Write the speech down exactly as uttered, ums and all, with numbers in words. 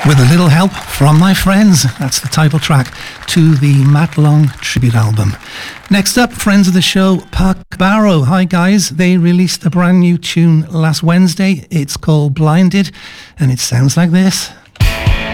With a little help from my friends. That's the title track to the Matt Long tribute album. Next up, friends of the show, Park Barrow. Hi guys, they released a brand new tune last Wednesday. It's called Blinded, and it sounds like this.